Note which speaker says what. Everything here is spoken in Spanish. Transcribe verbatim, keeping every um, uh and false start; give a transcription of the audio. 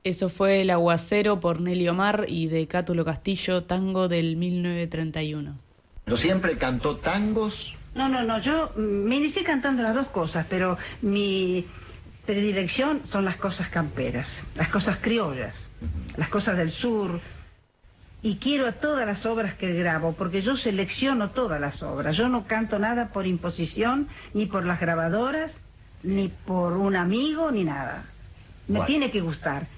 Speaker 1: Eso fue El Aguacero por Nelly Omar y de Cátulo Castillo, tango del mil novecientos treinta y uno.
Speaker 2: ¿No siempre cantó tangos?
Speaker 3: No, no, no, yo me inicié cantando las dos cosas, pero mi predilección son las cosas camperas, las cosas criollas, las cosas del sur. Y quiero a todas las obras que grabo, porque yo selecciono todas las obras. Yo no canto nada por imposición, ni por las grabadoras, ni por un amigo, ni nada. Me
Speaker 2: Bueno.
Speaker 3: tiene que gustar.